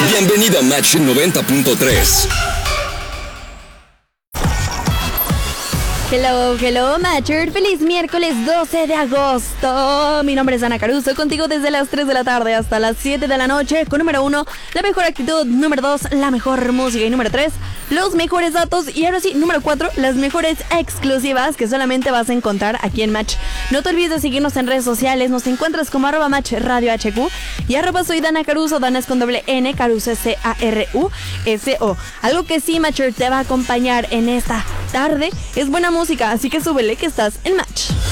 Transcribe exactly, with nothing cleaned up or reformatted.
Bienvenido a Match noventa punto tres. Hello, hello, Matcher. Feliz miércoles doce de agosto. Mi nombre es Ana Caruso, contigo desde las tres de la tarde hasta las siete de la noche. Con número uno, la mejor actitud. Número dos, la mejor música. Y número tres, los mejores datos. Y ahora sí, número cuatro, las mejores exclusivas que solamente vas a encontrar aquí en Match. No te olvides de seguirnos en redes sociales. Nos encuentras como arroba Match Radio H Q y arroba soy Dana Caruso. Dana es con doble N, Caruso C A R U S O. Algo que sí, Matcher, te va a acompañar en esta tarde es buena música, así que súbele que estás en Match.